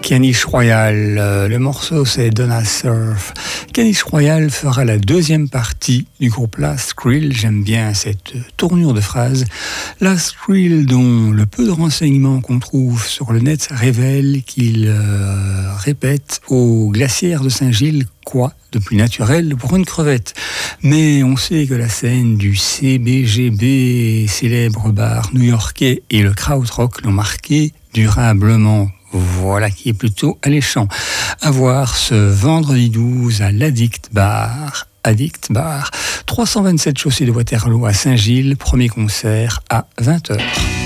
Caniche Royal, le morceau c'est Donna Surf. Caniche Royal fera la deuxième partie du groupe Last Krill. J'aime bien cette tournure de phrase. Last Krill, dont le peu de renseignements qu'on trouve sur le net révèle qu'il répète au glaciaire de Saint-Gilles quoi de plus naturel pour une crevette. Mais on sait que la scène du CBGB, célèbre bar new-yorkais, et le krautrock l'ont marqué durablement. Voilà qui est plutôt alléchant. À voir ce vendredi 12 à l'Addict Bar. Addict Bar, 327 chaussée de Waterloo à Saint-Gilles, premier concert à 20h.